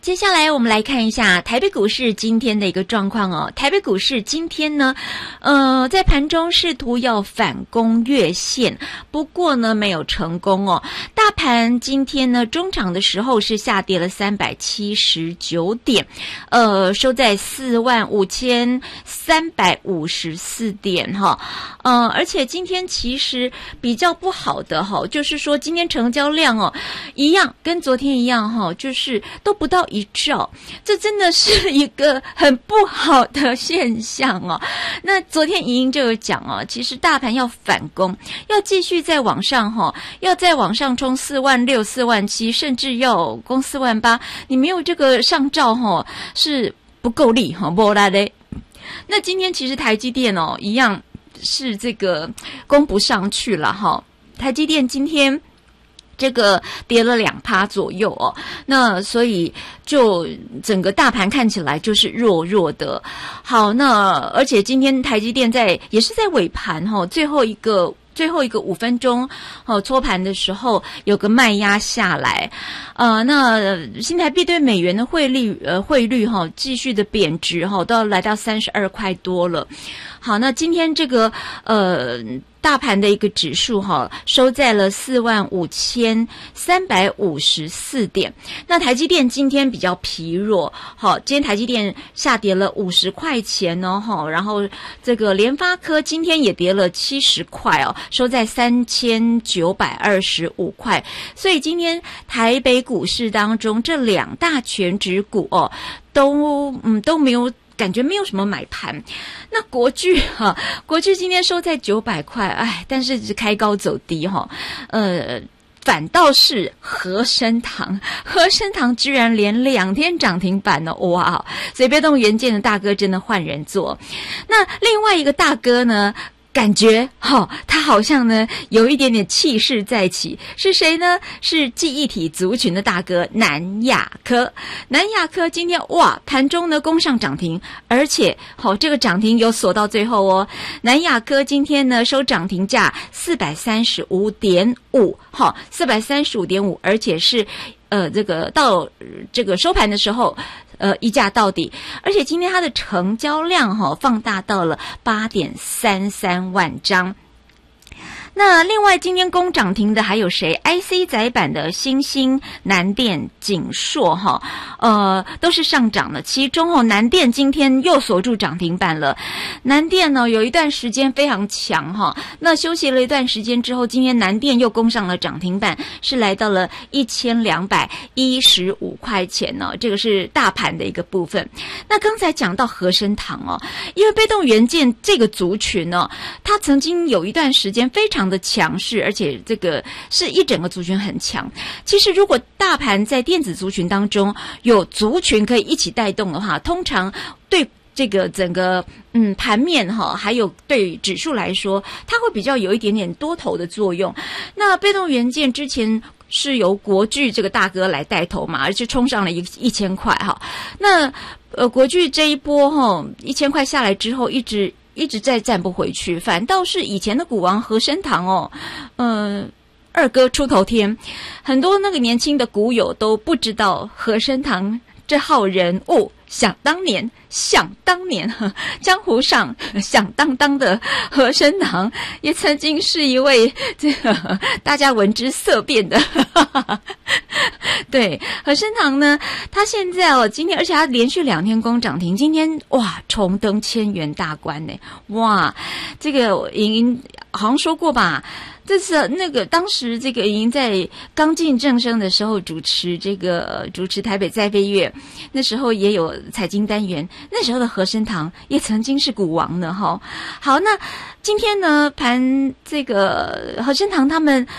接下来我们来看一下台北股市今天的一个状况哦。台北股市今天呢，在盘中试图要反攻月线，不过呢没有成功哦。大盘今天呢中场的时候是下跌了379点，收在45354点哈。而且今天其实比较不好的哈，就是说今天成交量哦一样跟昨天一样哈，就是都不到1兆，这真的是一个很不好的现象哦。那昨天莹莹就有讲哦，其实大盘要反攻，要继续再往上哈，要再往上冲46000、47000，甚至要攻48000，你没有这个上兆哈，是不够力哈，不啦嘞。那今天其实台积电哦一样是这个攻不上去了哈，台积电今天这个跌了2%左右哦，那所以就整个大盘看起来就是弱弱的。好，那而且今天台积电也是在尾盘哈，最后一个5分钟搓盘的时候有个卖压下来，那新台币对美元的汇率继续的贬值都要来到32块多了。好，那今天这个大盘的一个指数收在了45354点。那台积电今天比较疲弱，今天台积电下跌了50块钱哦，然后这个联发科今天也跌了70块哦，收在3925块。所以今天台北股市当中这2大权值股哦，都没有。感觉没有什么买盘。那国巨今天收在900块，但是只开高走低反倒是和生堂居然连2天涨停板了，哇！所以被动元件的大哥真的换人做。那另外一个大哥呢？感觉他好像呢有一点点气势再起，是谁呢？是记忆体族群的大哥南亚科。南亚科今天盘中呢攻上涨停，而且这个涨停有锁到最后哦。南亚科今天呢收涨停价435.5，435.5，而且是这个到这个收盘的时候一价到底，而且今天它的成交量放大到了8.33万张。那另外今天攻涨停的还有谁？ IC 载板的新兴、南电、景硕都是上涨的。其中南电今天又锁住涨停板了。南电呢有一段时间非常强那休息了一段时间之后，今天南电又攻上了涨停板，是来到了1215块钱呢。这个是大盘的一个部分。那刚才讲到和生堂因为被动元件这个族群它曾经有一段时间非常的强势，而且这个是一整个族群很强。其实如果大盘在电子族群当中有族群可以一起带动的话，通常对这个整个盘面还有对指数来说，它会比较有一点点多头的作用。那被动元件之前是由国巨这个大哥来带头嘛，而且冲上了1000块那国巨这一波1000块下来之后一直再站不回去，反倒是以前的股王和生堂二哥出头天，很多那个年轻的股友都不知道和生堂这号人物。想当年江湖上响当当的和生堂也曾经是一位这个大家闻之色变的对，和生堂呢他现在今天而且他连续2天攻涨停，今天重登1000元大关呢。这个莹莹好像说过吧，这是那个当时这个莹莹在刚进正声的时候主持台北再飞跃，那时候也有财经单元，那时候的和生堂也曾经是股王呢好，那今天呢盘这个和生堂他们